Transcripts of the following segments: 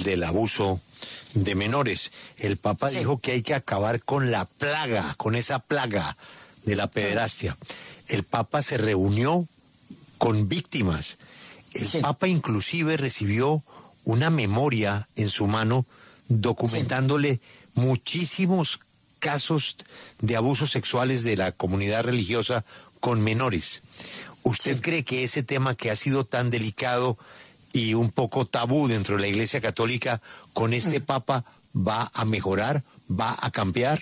del abuso de menores. El Papa dijo que hay que acabar con la plaga, con esa plaga de la pederastia. El Papa se reunió con víctimas. El Papa inclusive recibió una memoria en su mano documentándole muchísimos casos de abusos sexuales de la comunidad religiosa con menores. ¿Usted cree que ese tema que ha sido tan delicado y un poco tabú dentro de la Iglesia Católica, con este Papa va a mejorar, va a cambiar?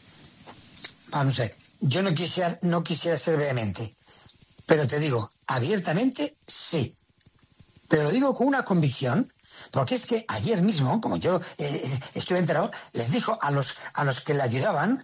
Vamos a ver, yo no quisiera ser vehemente, pero te digo, abiertamente sí. Pero lo digo con una convicción, porque es que ayer mismo, como yo estuve enterado, les dijo a los que le ayudaban,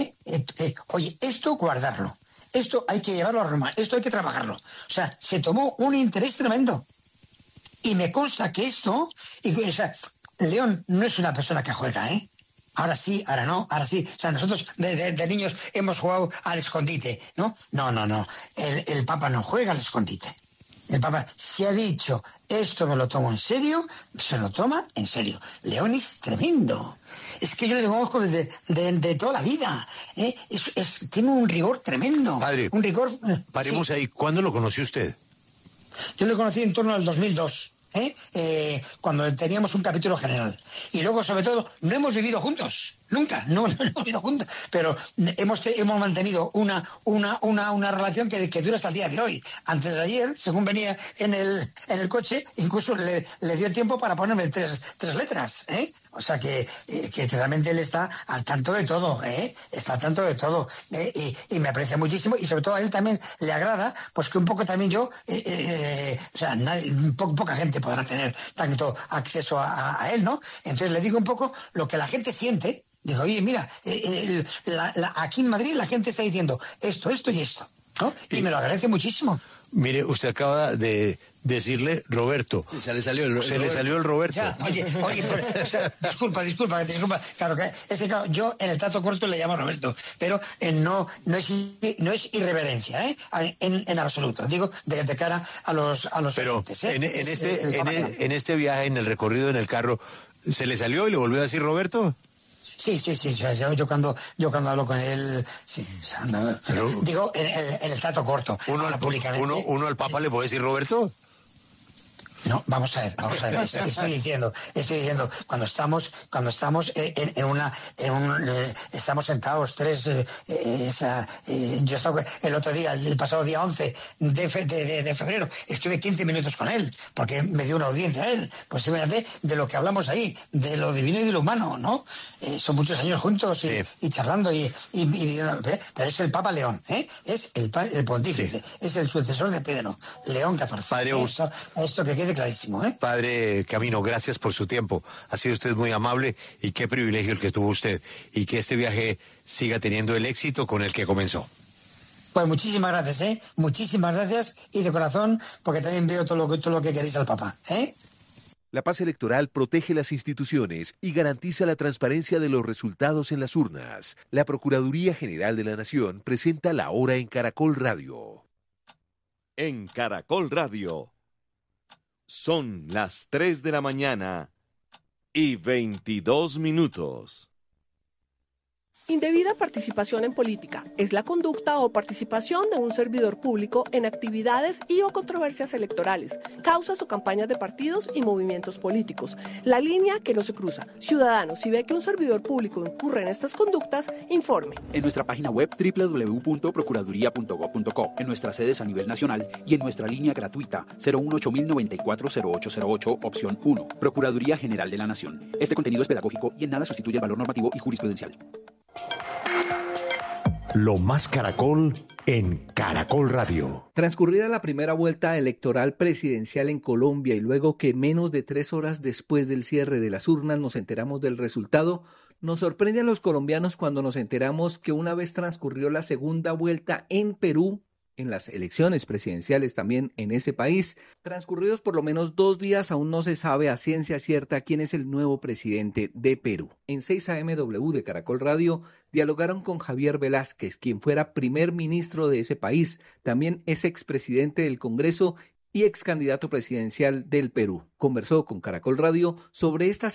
oye, esto guardarlo, esto hay que llevarlo a Roma, esto hay que trabajarlo. O sea, se tomó un interés tremendo. Y me consta que esto, o sea, León no es una persona que juega, ¿eh? Ahora sí, ahora no, ahora sí. O sea, nosotros de niños hemos jugado al escondite, ¿no? No. El Papa no juega al escondite. El Papa, si ha dicho, esto me lo tomo en serio, se lo toma en serio. León es tremendo. Es que yo le conozco de toda la vida. Tiene un rigor tremendo. Padre, un rigor. Paremos ahí. ¿Cuándo lo conoció usted? Yo lo conocí en torno al 2002. Cuando teníamos un capítulo general. Y luego, sobre todo, no hemos vivido juntos. Nunca, no hemos vivido juntos. Pero hemos mantenido una relación que dura hasta el día de hoy. Antes de ayer, según venía en el coche, incluso le dio tiempo para ponerme tres letras. O sea que realmente él está al tanto de todo. Está al tanto de todo. Y me aprecia muchísimo. Y sobre todo a él también le agrada, pues que un poco también yo, o sea, poca gente podrá tener tanto acceso a él, ¿no? Entonces le digo un poco lo que la gente siente. Digo, oye, mira, aquí en Madrid la gente está diciendo esto y esto, ¿no? Y me lo agradece muchísimo. Mire, usted acaba de decirle Roberto. Sí, se le salió el Roberto. Le salió el Roberto. Ya, oye, o sea, disculpa. Claro, es que claro, yo en el trato corto le llamo Roberto, pero no es irreverencia, en absoluto. Digo, de cara a los pero oyentes, en este viaje, en el recorrido en el carro, ¿se le salió y le volvió a decir Roberto? Sí. Yo cuando hablo con él, sí. O sea, no, pero, digo, en el trato corto. ¿Uno al Papa le puede decir Roberto? No, vamos a ver. Estoy diciendo, cuando estamos estamos sentados tres, yo estaba el otro día, el pasado día 11 de febrero, estuve 15 minutos con él, porque me dio una audiencia a él, pues imagínate de lo que hablamos ahí, de lo divino y de lo humano, ¿no? Son muchos años juntos y charlando pero es el Papa León, es el pontífice, es el sucesor de Pedro, León XIV. Padre, esto que quede clarísimo, Padre Camino, gracias por su tiempo. Ha sido usted muy amable y qué privilegio el que tuvo usted. Y que este viaje siga teniendo el éxito con el que comenzó. Pues muchísimas gracias, muchísimas gracias y de corazón, porque también veo todo lo que queréis al Papa, La paz electoral protege las instituciones y garantiza la transparencia de los resultados en las urnas. La Procuraduría General de la Nación presenta La Hora en Caracol Radio. En Caracol Radio. Son las 3 de la mañana y 22 minutos. Indebida participación en política es la conducta o participación de un servidor público en actividades y o controversias electorales, causas o campañas de partidos y movimientos políticos. La línea que no se cruza. Ciudadano, si ve que un servidor público incurre en estas conductas, informe. En nuestra página web www.procuraduría.gov.co, en nuestras sedes a nivel nacional y en nuestra línea gratuita 018-094-0808, opción 1. Procuraduría General de la Nación. Este contenido es pedagógico y en nada sustituye el valor normativo y jurisprudencial. Lo más Caracol en Caracol Radio. Transcurrida la primera vuelta electoral presidencial en Colombia y luego que menos de 3 horas después del cierre de las urnas nos enteramos del resultado, nos sorprende a los colombianos cuando nos enteramos que una vez transcurrió la segunda vuelta en Perú, en las elecciones presidenciales también en ese país, transcurridos por lo menos 2 días, aún no se sabe a ciencia cierta quién es el nuevo presidente de Perú. En 6am de Caracol Radio dialogaron con Javier Velázquez, quien fuera primer ministro de ese país, también es expresidente del Congreso y ex candidato presidencial del Perú. Conversó con Caracol Radio sobre estas